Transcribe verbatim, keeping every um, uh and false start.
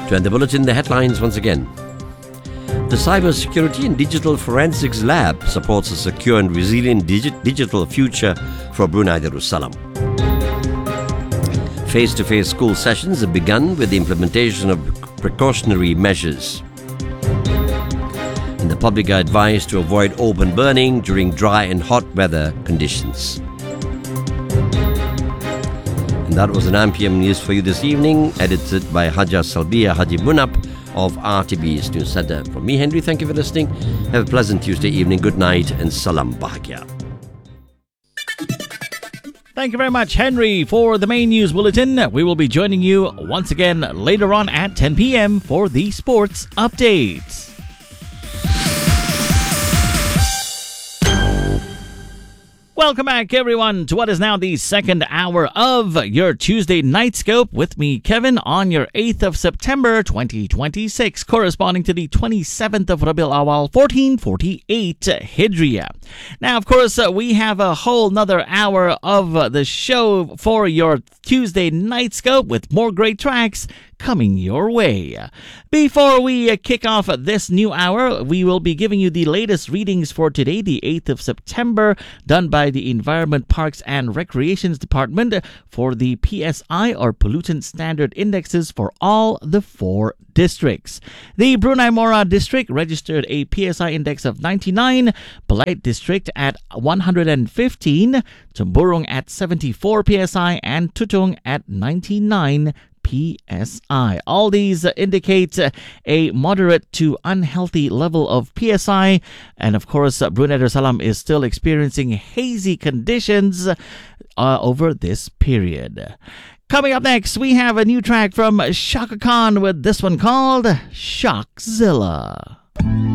To end the bulletin, the headlines once again. The Cybersecurity and Digital Forensics Lab supports a secure and resilient digi- digital future for Brunei Darussalam. Face-to-face school sessions have begun with the implementation of precautionary measures. And the public are advised to avoid open burning during dry and hot weather conditions. And that was an M P M news for you this evening, edited by Haja Salbia Haji Munap of R T B's News Center. From me, Henry, thank you for listening. Have a pleasant Tuesday evening. Good night and salam bahagia. Thank you very much, Henry, for the main news bulletin. We will be joining you once again later on at ten p.m. for the sports updates. Welcome back, everyone, to what is now the second hour of your Tuesday Night Scope with me, Kevin, on your eighth of September twenty twenty-six, corresponding to the twenty-seventh of Rabiul Awal fourteen forty-eight Hijriya. Now, of course, uh, we have a whole nother hour of uh, the show for your Tuesday Night Scope with more great tracks coming your way. Before we uh, kick off this new hour, we will be giving you the latest readings for today, the eighth of September, done by the Environment, Parks and Recreations Department for the P S I or Pollutant Standard Indexes for all the four districts. The Brunei Mora district registered a P S I index of ninety-nine, Belait district at one hundred fifteen, Temburong at seventy-four P S I, and Tutung at ninety-nine P S I. All these uh, indicate uh, a moderate to unhealthy level of P S I, and of course uh, Brunei Darussalam is still experiencing hazy conditions uh, over this period. Coming up next, we have a new track from Shaka Khan with this one called Shockzilla.